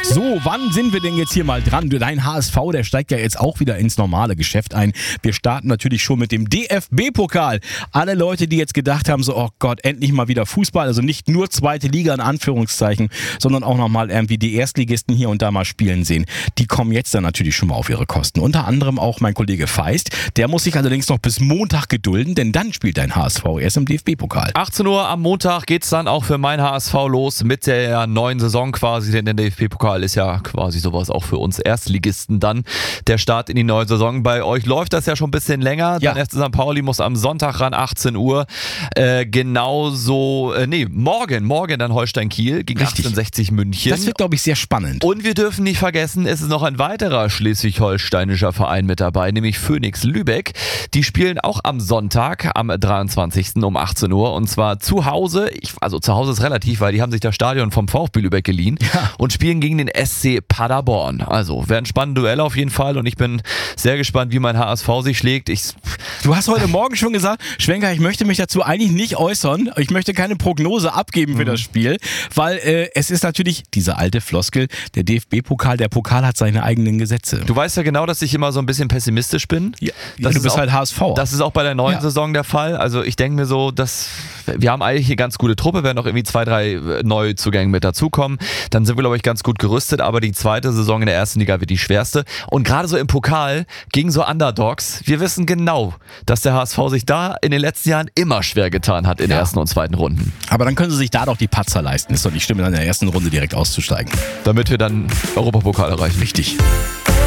So, wann sind wir denn jetzt hier mal dran? Dein HSV, der steigt ja jetzt auch wieder ins normale Geschäft ein. Wir starten natürlich schon mit dem DFB-Pokal. Alle Leute, die jetzt gedacht haben, so, oh Gott, endlich mal wieder Fußball, also nicht nur zweite Liga in Anführungszeichen, sondern auch nochmal irgendwie die Erstligisten hier und da mal spielen sehen, die kommen jetzt dann natürlich schon mal auf ihre Kosten. Unter anderem auch mein Kollege Feist, der muss sich allerdings noch bis Montag gedulden, denn dann spielt dein HSV erst im DFB-Pokal. 18 Uhr am Montag geht's dann auch für mein HSV los mit der neuen Saison quasi, denn der DFB-Pokal ist ja quasi sowas auch für uns Erstligisten dann. Der Start in die neue Saison. Bei euch läuft das ja schon ein bisschen länger. Ja. Dann FC St. Pauli muss am Sonntag ran, 18 Uhr. Morgen dann Holstein-Kiel gegen Richtig. 1860 München. Das wird, glaube ich, sehr spannend. Und wir dürfen nicht vergessen, es ist noch ein weiterer schleswig-holsteinischer Verein mit dabei, nämlich Phoenix Lübeck. Die spielen auch am Sonntag, am 23. um 18 Uhr und zwar zu Hause. Also zu Hause ist relativ, weil die haben sich das Stadion vom VfB Lübeck geliehen und spielen gegen den SC Paderborn. Also wäre ein spannendes Duell auf jeden Fall und ich bin sehr gespannt, wie mein HSV sich schlägt. Du hast heute Morgen schon gesagt, Schwenker, ich möchte mich dazu eigentlich nicht äußern. Ich möchte keine Prognose abgeben für das Spiel, weil es ist natürlich diese alte Floskel, der DFB-Pokal, der Pokal hat seine eigenen Gesetze. Du weißt ja genau, dass ich immer so ein bisschen pessimistisch bin. Ja, Das du ist bist auch, halt HSV. Das ist auch bei der neuen Saison der Fall. Also ich denke mir so, dass wir haben eigentlich eine ganz gute Truppe, werden noch irgendwie 2, 3 Neuzugänge mit dazukommen. Dann sind wir, glaube ich, ganz gut gerüstet, aber die zweite Saison in der ersten Liga wird die schwerste. Und gerade so im Pokal gegen so Underdogs, wir wissen genau, dass der HSV sich da in den letzten Jahren immer schwer getan hat in ersten und zweiten Runden. Aber dann können sie sich da doch die Patzer leisten. Ist doch nicht schlimm, dann in der ersten Runde direkt auszusteigen. Damit wir dann Europapokal erreichen. Richtig.